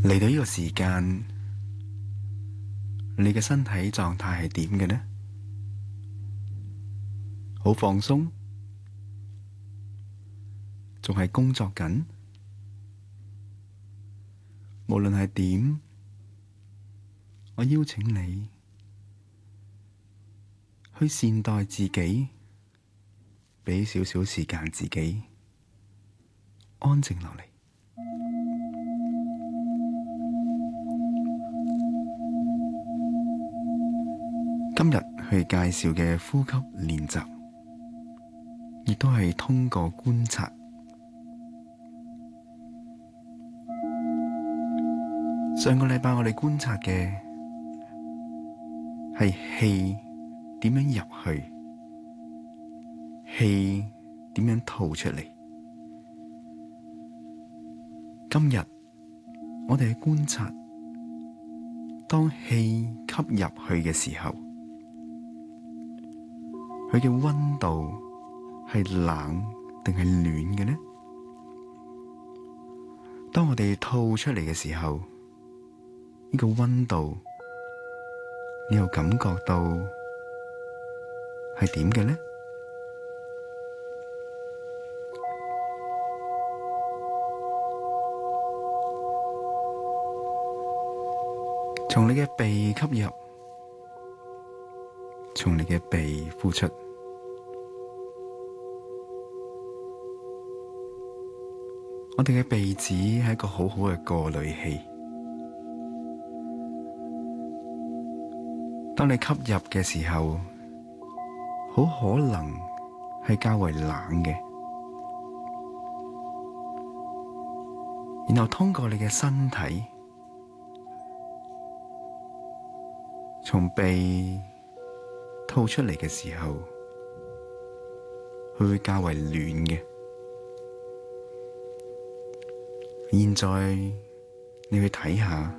嚟到呢個時間，你嘅身體狀態係點嘅呢？好放鬆，仲係工作緊？無論係點，我邀請你去善待自己，畀少少時間自己安靜落嚟。今日去介紹嘅呼吸練習，亦都係通過觀察。上個禮拜我哋觀察嘅係氣點樣入去，氣點樣吐出嚟。今日我哋去觀察，當氣吸入去嘅時候，佢嘅溫度係冷定係暖嘅呢？當我哋吐出嚟嘅時候，呢個溫度你又感覺到係點嘅呢？從你嘅鼻吸入，從你嘅鼻呼出。我哋嘅鼻子係一個好好嘅過濾器。當你吸入嘅時候，好可能係較為冷嘅，然後通過你嘅身體，從鼻吐出嚟嘅時候，佢會較為暖嘅。現在你去睇下，